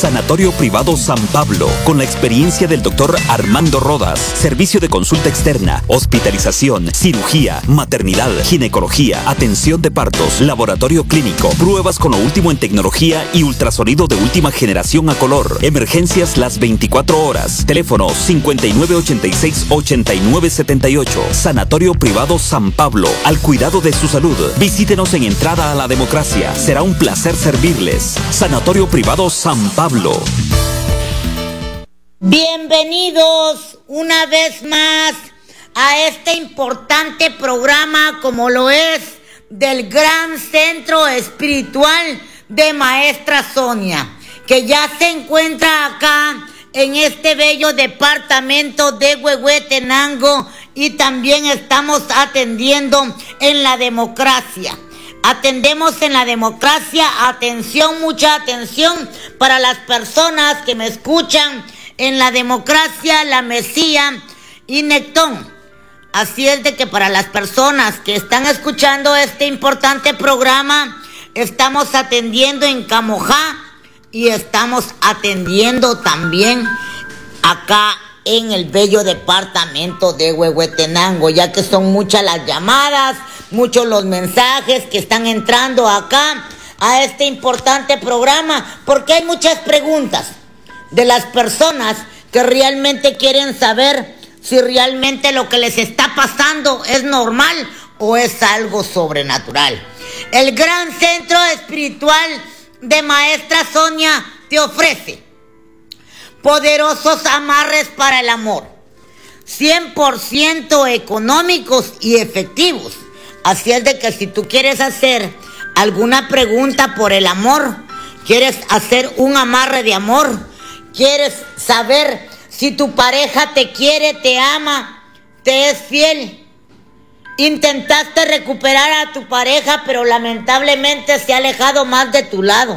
Sanatorio Privado San Pablo, con la experiencia del Dr. Armando Rodas. Servicio de consulta externa, hospitalización, cirugía, maternidad, ginecología, atención de partos, laboratorio clínico, pruebas con lo último en tecnología y ultrasonido de última generación a color. Emergencias las 24 horas. Teléfono 5986-8978. Sanatorio Privado San Pablo, al cuidado de su salud. Visítenos en Entrada a la Democracia. Será un placer servirles. Sanatorio Privado San Pablo. Bienvenidos una vez más a este importante programa como lo es del Gran Centro Espiritual de Maestra Sonia, que ya se encuentra acá en este bello departamento de Huehuetenango, y también estamos atendiendo en la Democracia. Atendemos en la Democracia, atención, mucha atención para las personas que me escuchan en la Democracia, La Mesía y Nectón. Así es de que para las personas que están escuchando este importante programa, estamos atendiendo en Camojá y estamos atendiendo también acá en el bello departamento de Huehuetenango, ya que son muchas las llamadas, muchos los mensajes que están entrando acá a este importante programa, porque hay muchas preguntas de las personas que realmente quieren saber si realmente lo que les está pasando es normal o es algo sobrenatural. El Gran Centro Espiritual de Maestra Sonia te ofrece poderosos amarres para el amor, 100% económicos y efectivos. Así es de que si tú quieres hacer alguna pregunta por el amor, quieres hacer un amarre de amor, quieres saber si tu pareja te quiere, te ama, te es fiel, intentaste recuperar a tu pareja, pero lamentablemente se ha alejado más de tu lado.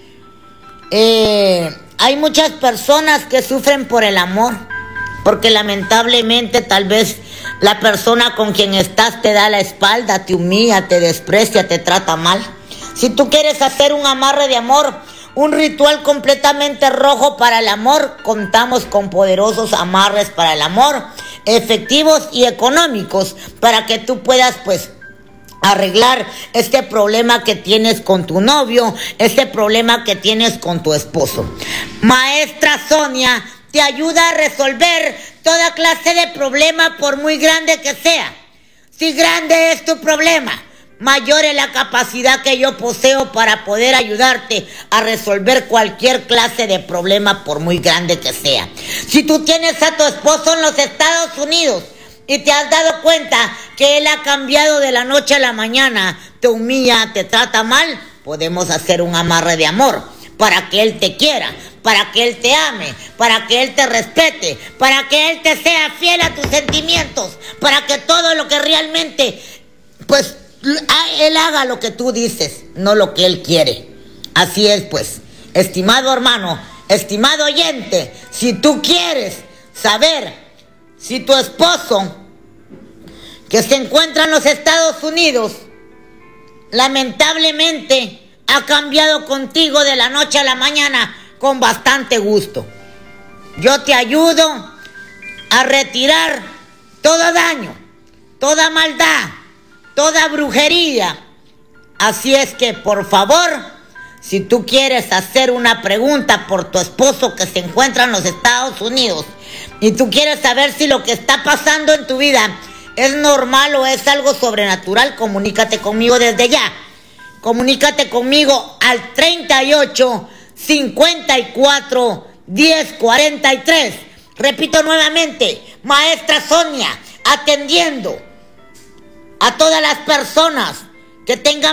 Hay muchas personas que sufren por el amor, porque lamentablemente tal vez la persona con quien estás te da la espalda, te humilla, te desprecia, te trata mal. Si tú quieres hacer un amarre de amor, un ritual completamente rojo para el amor, contamos con poderosos amarres para el amor, efectivos y económicos, para que tú puedas arreglar este problema que tienes con tu novio, este problema que tienes con tu esposo. Maestra Sonia te ayuda a resolver toda clase de problema, por muy grande que sea. Si grande es tu problema, mayor es la capacidad que yo poseo para poder ayudarte a resolver cualquier clase de problema, por muy grande que sea. Si tú tienes a tu esposo en los Estados Unidos y te has dado cuenta que él ha cambiado de la noche a la mañana, te humilla, te trata mal, podemos hacer un amarre de amor para que él te quiera, para que él te ame, para que él te respete, para que él te sea fiel a tus sentimientos, para que todo lo que realmente, él haga lo que tú dices, no lo que él quiere. Así es, estimado hermano, estimado oyente, si tú quieres saber si tu esposo, que se encuentra en los Estados Unidos, lamentablemente ha cambiado contigo de la noche a la mañana, con bastante gusto, yo te ayudo a retirar todo daño, toda maldad, toda brujería. Así es que, por favor, si tú quieres hacer una pregunta por tu esposo que se encuentra en los Estados Unidos y tú quieres saber si lo que está pasando en tu vida es normal o es algo sobrenatural, comunícate conmigo desde ya. Comunícate conmigo al 38 54 10 43. Repito nuevamente, Maestra Sonia, atendiendo a todas las personas que tengan